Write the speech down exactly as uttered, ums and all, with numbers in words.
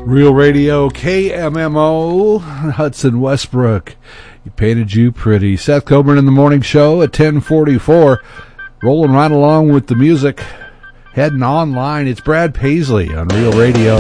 Real Radio, K M M O, Hudson Westbrook. You painted you pretty. Seth Coburn in the morning show at ten forty-four. Rolling right along with the music. Heading online, it's Brad Paisley on Real Radio.